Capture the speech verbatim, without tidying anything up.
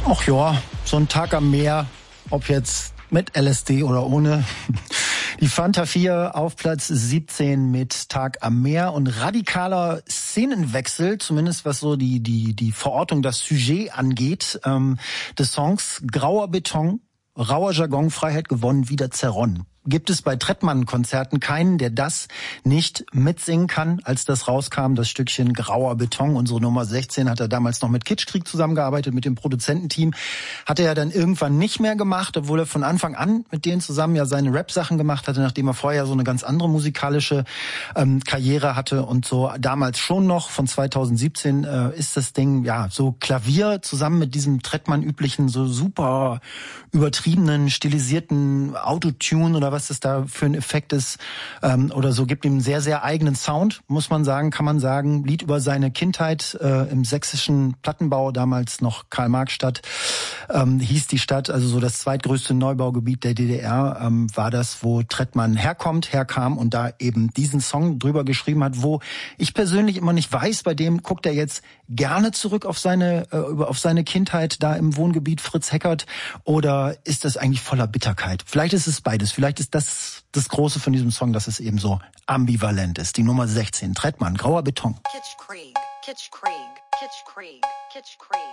Ach ja, so ein Tag am Meer, ob jetzt mit L S D oder ohne. Die Fanta vier auf Platz siebzehn mit Tag am Meer und radikaler Szenenwechsel, zumindest was so die die die Verortung, das Sujet angeht, ähm, des Songs. Grauer Beton, rauer Jargon, Freiheit gewonnen, wieder zerronnen. Gibt es bei Trettmann-Konzerten keinen, der das nicht mitsingen kann, als das rauskam, das Stückchen Grauer Beton. Unsere Nummer sechzehn hat er damals noch mit Kitschkrieg zusammengearbeitet, mit dem Produzententeam. Hat er ja dann irgendwann nicht mehr gemacht, obwohl er von Anfang an mit denen zusammen ja seine Rap-Sachen gemacht hatte, nachdem er vorher so eine ganz andere musikalische ähm, Karriere hatte und so. Damals schon noch, von zweitausendsiebzehn äh, ist das Ding, ja, so Klavier zusammen mit diesem Trettmann-üblichen, so super übertriebenen, stilisierten Autotune oder was das da für ein Effekt ist ähm, oder so, gibt ihm einen sehr, sehr eigenen Sound, muss man sagen, kann man sagen. Lied über seine Kindheit äh, im sächsischen Plattenbau, damals noch Karl-Marx-Stadt, ähm, hieß die Stadt, also so das zweitgrößte Neubaugebiet der D D R, ähm, war das, wo Trettmann herkommt, herkam und da eben diesen Song drüber geschrieben hat, wo ich persönlich immer nicht weiß, bei dem guckt er jetzt gerne zurück auf seine äh, auf seine Kindheit da im Wohngebiet Fritz Heckert oder ist das eigentlich voller Bitterkeit? Vielleicht ist es beides, vielleicht ist das das Große von diesem Song, dass es eben so ambivalent ist. Die Nummer sechzehn, Trettmann, Grauer Beton. Kitschkrieg, Kitschkrieg, Kitschkrieg, Kitschkrieg.